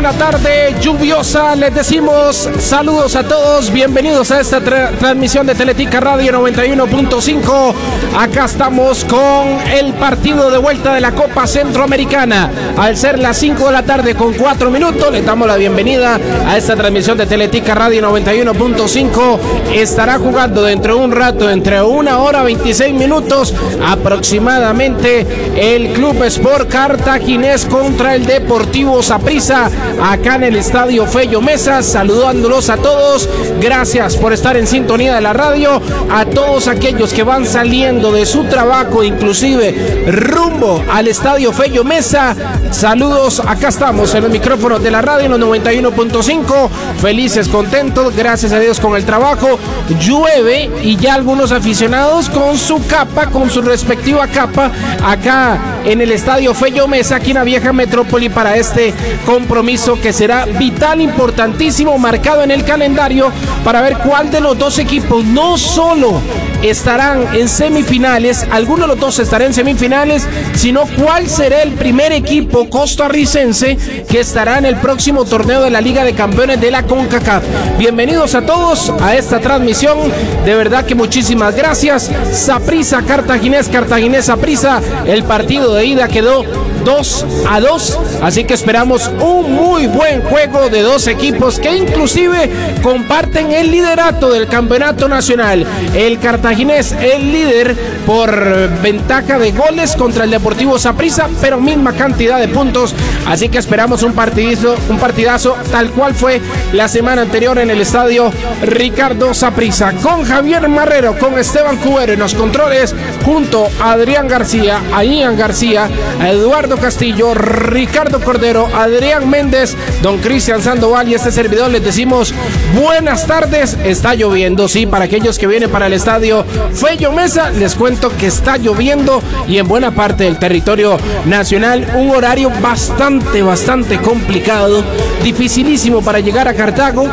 una tarde lluviosa. Les decimos saludos a todos. Bienvenidos a esta transmisión de Teletica Radio 91.5. Acá estamos con el partido de vuelta de la Copa Centroamericana. Al ser las 5 de la tarde con 4 minutos, le damos la bienvenida a esta transmisión de Teletica Radio 91.5. Estará jugando dentro de un rato, entre 1 hora 26 minutos aproximadamente, el Club Sport Cartaginés contra el Deportivo Saprissa, acá en el Estadio Fello Mesa. Saludándolos a todos, gracias por estar en sintonía de la radio, a todos aquellos que van saliendo de su trabajo, inclusive rumbo al Estadio Fello Mesa. Saludos, acá estamos en los micrófonos de la radio en los 91.5, felices, contentos, gracias a Dios con el trabajo. Llueve y ya algunos aficionados con su capa, con su respectiva capa, acá en el Estadio Fello Mesa, aquí en la vieja metrópoli, para este compromiso que será vital, importantísimo, marcado en el calendario, para ver cuál de los dos equipos no solo estarán en semifinales, alguno de los dos estará en semifinales, sino cuál será el primer equipo costarricense que estará en el próximo torneo de la Liga de Campeones de la CONCACAF. Bienvenidos a todos a esta transmisión, de verdad que muchísimas gracias. Saprissa Cartaginés, Cartaginés Saprissa, el partido de ida quedó 2-2, así que esperamos un muy buen juego de dos equipos que inclusive comparten el liderato del campeonato nacional. El Cartaginés, el líder por ventaja de goles contra el Deportivo Saprissa, pero misma cantidad de puntos, así que esperamos un partidazo tal cual fue la semana anterior en el estadio Ricardo Saprissa, con Javier Marrero, con Esteban Cubero en los controles, junto a Adrián García, a Ian García, a Eduardo Castillo, Ricardo Cordero, Adrián Méndez, don Cristian Sandoval y este servidor. Les decimos buenas tardes. Está lloviendo, sí, para aquellos que vienen para el Estadio Fello Mesa, les cuento que está lloviendo y en buena parte del territorio nacional, un horario bastante complicado, dificilísimo para llegar a Cartago.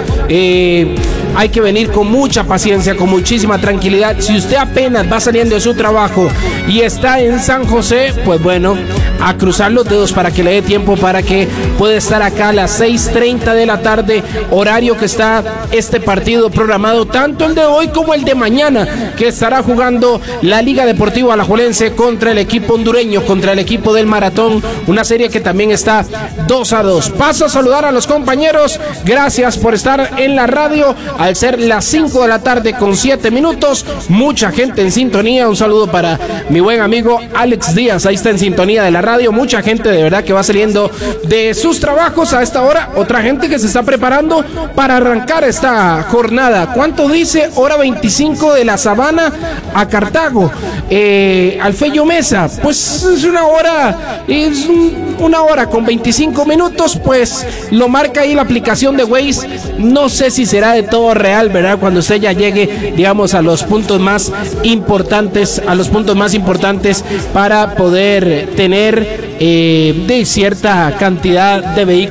Hay que venir con mucha paciencia, con muchísima tranquilidad. Si usted apenas va saliendo de su trabajo y está en San José, pues bueno, a cruzar los dedos para que le dé tiempo para que pueda estar acá a las 6:30 de la tarde, horario que está este partido programado, tanto el de hoy como el de mañana, que estará jugando la Liga Deportiva Alajuelense contra el equipo hondureño, contra el equipo del Maratón, una serie que también está 2-2. Paso a saludar a los compañeros, gracias por estar en la radio, al ser las 5 de la tarde con 7 minutos, mucha gente en sintonía. Un saludo para mi buen amigo Alex Díaz, ahí está en sintonía de la radio, mucha gente de verdad que va saliendo de sus trabajos a esta hora, otra gente que se está preparando para arrancar esta jornada. ¿Cuánto dice? Hora 25 de la Sabana a Cartago, al Fello Mesa, pues es una hora con 25 minutos, pues lo marca ahí la aplicación de Waze. No sé si será de todo real, ¿verdad? Cuando usted ya llegue, digamos, a los puntos más importantes, para poder tener de cierta cantidad de vehículos